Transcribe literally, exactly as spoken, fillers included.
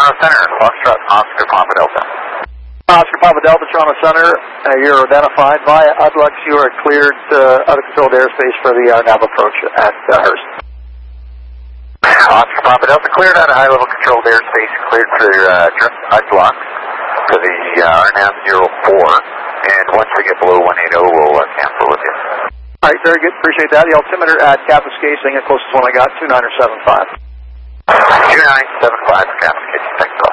Toronto Center, Foxtrot, Oscar Papa Delta. Oscar Papa Delta, Toronto Center, uh, you're identified via U D L U X. You are cleared uh, out of controlled airspace for the R NAV approach at uh, Hearst. Oscar Papa Delta, cleared out of high-level controlled airspace, cleared for uh, direct U D L U X to the uh, R NAV zero four, and once we get below one eighty, we'll uh, cancel with you. All right, very good, appreciate that. The altimeter at Kapuskasing, the closest one I got, two nine seven five. two nine seven five for Kapuskasing, thanks a lot.